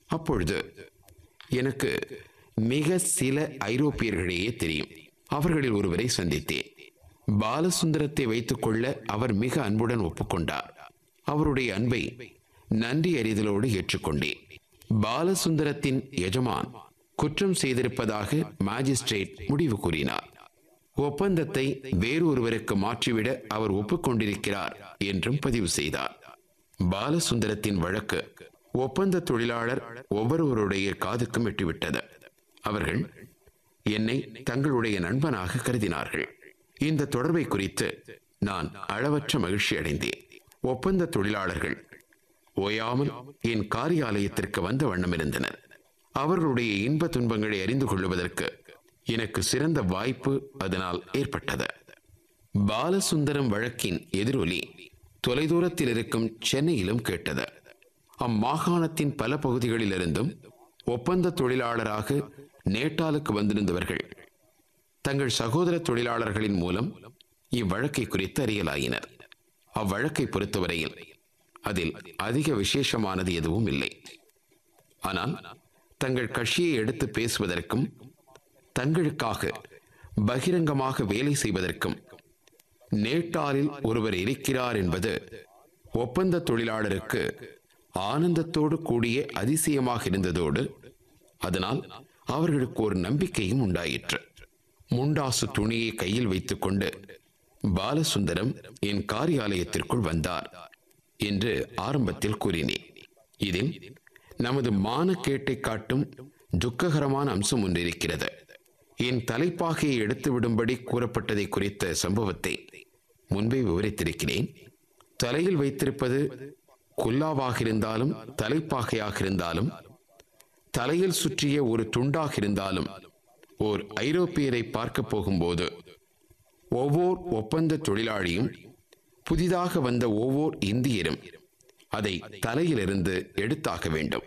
அப்பொழுது எனக்கு மிக சில ஐரோப்பியர்களையே தெரியும். அவர்களில் ஒருவரை சந்தித்தேன். பாலசுந்தரத்தை வைத்துக் கொள்ள அவர் மிக அன்புடன் ஒப்புக்கொண்டார். அவருடைய அன்பை நன்றி அறிதலோடு ஏற்றுக்கொண்டேன். பாலசுந்தரத்தின் எஜமான் குற்றம் செய்திருப்பதாக மாஜிஸ்ட்ரேட் முடிவு கூறினார். ஒப்பந்தத்தை வேறொருவருக்கு மாற்றிவிட அவர் ஒப்புக்கொண்டிருக்கிறார் என்றும் பதிவு செய்தார். பாலசுந்தரத்தின் வழக்கு ஒப்பந்த தொழிலாளர் ஒவ்வொருவருடைய காதுக்கும் எட்டிவிட்டது. அவர்கள் என்னை தங்களுடைய நண்பனாக கருதினார்கள். இந்த தொடர்பை குறித்து நான் அளவற்ற மகிழ்ச்சி அடைந்தேன். ஒப்பந்த தொழிலாளர்கள் ஓயாமல் என் காரியாலயத்திற்கு வந்த வண்ணம் இருந்தனர். அவர்களுடைய இன்ப துன்பங்களை அறிந்து கொள்வதற்கு எனக்கு சிறந்த வாய்ப்பு அதனால் ஏற்பட்டது. பாலசுந்தரம் வழக்கின் எதிரொலி தொலைதூரத்தில் இருக்கும் சென்னையிலும் கேட்டது. அம்மாகாணத்தின் பல பகுதிகளிலிருந்தும் ஒப்பந்த தொழிலாளராக நேட்டாலுக்கு வந்திருந்தவர்கள் தங்கள் சகோதர தொழிலாளர்களின் மூலம் இவ்வழக்கை குறித்து அறியலாயினர். அவ்வழக்கை பொறுத்தவரையில் அதில் அதிக விசேஷமானது எதுவும் இல்லை. ஆனால் தங்கள் கட்சியை எடுத்து பேசுவதற்கும் தங்களுக்காக பகிரங்கமாக வேலை செய்வதற்கும் நேட்டாலில் ஒருவர் இருக்கிறார் என்பது ஒப்பந்த தொழிலாளருக்கு ஆனந்தத்தோடு கூடிய அதிசயமாக இருந்ததோடு அதனால் அவர்களுக்கு ஒரு நம்பிக்கையும் உண்டாயிற்று. முண்டாசு துணியை கையில் வைத்துக் கொண்டு பாலசுந்தரம் என் காரியாலயத்திற்குள் வந்தார் என்று ஆரம்பத்தில் கூறினேன். இதில் நமது மானக்கேட்டை காட்டும் துக்ககரமான அம்சம் ஒன்றிருக்கிறது. என் தலைப்பாகையை எடுத்து விடும்படி கூறப்பட்டதை குறித்த சம்பவத்தை முன்பே விவரித்திருக்கிறேன். தலையில் வைத்திருப்பது குல்லாவாக இருந்தாலும் தலைப்பாகையாக இருந்தாலும் தலையில் சுற்றிய ஒரு துண்டாக இருந்தாலும் ஓர் ஐரோப்பியரை பார்க்க போகும்போது ஒவ்வொரு ஒப்பந்த தொழிலாளியும் புதிதாக வந்த ஒவ்வொரு இந்தியரும் அதை தலையிலிருந்து எடுத்தாக வேண்டும்.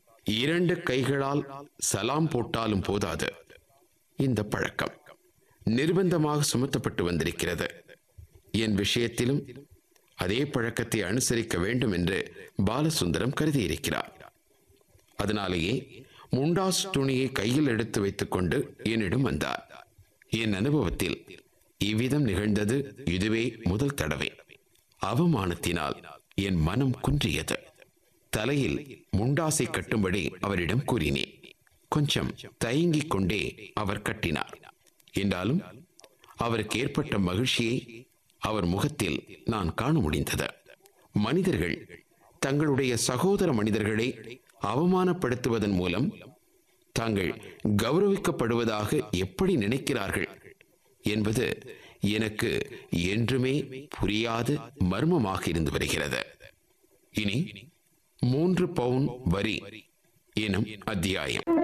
2 கைகளால் சலாம் போட்டாலும் போதாது. இந்த பழக்கம் நிர்பந்தமாக சுமத்தப்பட்டு வந்திருக்கிறது. என் விஷயத்திலும் அதே பழக்கத்தை அனுசரிக்க வேண்டும் என்று பாலசுந்தரம் கருதியிருக்கிறார். அதனாலேயே முண்டாசு துணியை கையில் எடுத்து வைத்துக் கொண்டு என்னிடம் வந்தார். என் அனுபவத்தில் இவ்விதம் நிகழ்ந்தது இதுவே முதல் தடவை. அவமானத்தினால் என் மனம் குன்றியது. தலையில் முண்டாசை கட்டும்படி அவரிடம் கூறினேன். கொஞ்சம் தயங்கிக் கொண்டே அவர் கட்டினார். என்றாலும் அவருக்கு ஏற்பட்ட மகிழ்ச்சியை அவர் முகத்தில் நான் காண முடிந்தது. மனிதர்கள் தங்களுடைய சகோதர மனிதர்களை அவமானப்படுத்துவதன் மூலம் தாங்கள் கௌரவிக்கப்படுவதாக எப்படி நினைக்கிறார்கள் என்பது எனக்கு என்றுமே புரியாத மர்மமாக இருந்து வருகிறது. இனி 3 பவுன் வரி எனும் அத்தியாயம்.